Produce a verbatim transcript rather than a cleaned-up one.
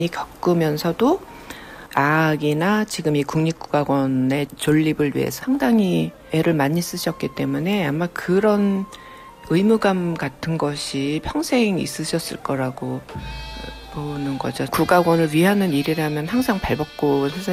겪으면서도 아학이나 지금 이 국립국악원의 존립을 위해서 상당히 애를 많이 쓰셨기 때문에 아마 그런 의무감 같은 것이 평생 있으셨을 거라고 보는 거죠. 국악원을 위하는 일이라면 항상 발벗고 선생님